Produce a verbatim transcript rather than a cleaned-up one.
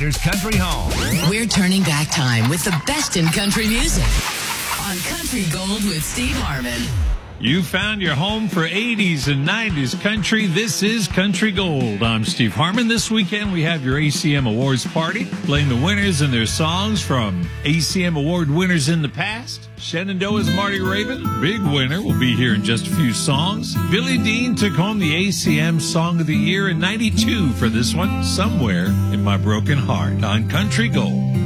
Songwriters Country Home. We're turning back time with the best in country music on Country Gold with Steve Harmon. You found your home for eighties and nineties country. This is Country Gold. I'm Steve Harmon. This weekend we have your A C M Awards party, playing the winners and their songs from A C M Award winners in the past. Shenandoah's Marty Raven, big winner, will be here in just a few songs. Billy Dean took home the A C M Song of the Year in ninety-two for this one, Somewhere in My Broken Heart, on Country Gold.